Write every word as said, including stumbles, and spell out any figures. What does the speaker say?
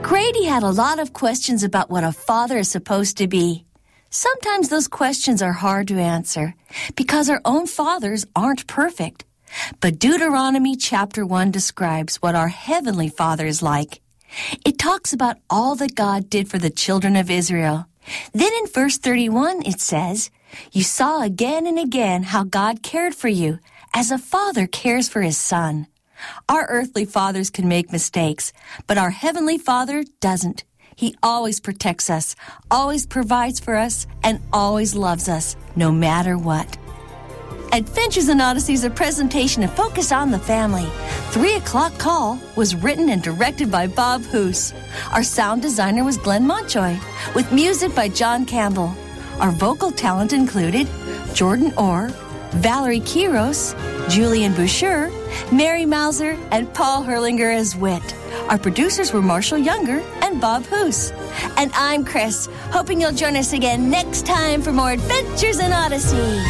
Grady had a lot of questions about what a father is supposed to be. Sometimes those questions are hard to answer because our own fathers aren't perfect. But Deuteronomy chapter one describes what our heavenly Father is like. It talks about all that God did for the children of Israel. Then in verse thirty-one it says, "You saw again and again how God cared for you, as a father cares for his son." Our earthly fathers can make mistakes, but our heavenly Father doesn't. He always protects us, always provides for us, and always loves us, no matter what. Adventures in Odyssey is a presentation of Focus on the Family. Three O'Clock Call was written and directed by Bob Hoose. Our sound designer was Glenn Montjoy, with music by John Campbell. Our vocal talent included Jordan Orr, Valerie Quiros, Julian Boucher, Mary Mauser, and Paul Herlinger as Wit. Our producers were Marshall Younger and Bob Hoose. And I'm Chris, hoping you'll join us again next time for more Adventures in Odyssey.